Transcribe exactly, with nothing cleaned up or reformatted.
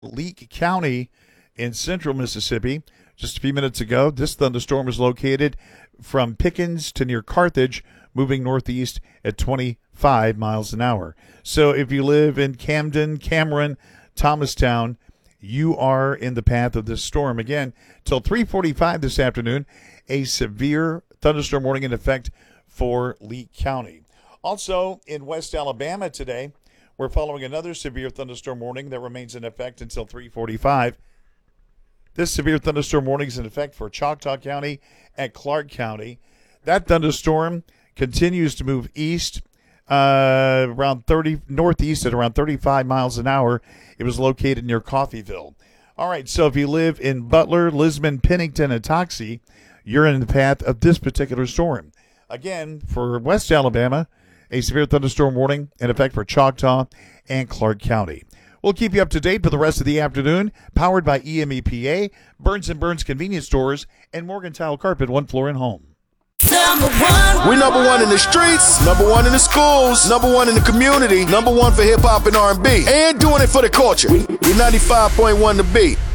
Leake County in central Mississippi. Just a few minutes ago, this thunderstorm is located from Pickens to near Carthage, moving northeast at twenty-five miles an hour. So if you live in Camden, Cameron, Thomastown, you are in the path of this storm. Again, till three forty-five this afternoon, a severe thunderstorm warning in effect for Leake County. Also, in West Alabama today, we're following another severe thunderstorm warning that remains in effect until three forty-five. This severe thunderstorm warning is in effect for Choctaw County and Clark County. That thunderstorm continues to move east uh, around thirty northeast at around thirty-five miles an hour. It was located near Coffeyville. All right, so if you live in Butler, Lisbon, Pennington, and Toxie, you're in the path of this particular storm. Again, for West Alabama, a severe thunderstorm warning in effect for Choctaw and Clark County. We'll keep you up to date for the rest of the afternoon, powered by E M E P A, Burns and Burns Convenience Stores, and Morgan Tile Carpet, one floor and home. Number one. We're number one in the streets, number one in the schools, number one in the community, number one for hip-hop and R and B, and doing it for the culture. We, we ninety-five point one The Beat.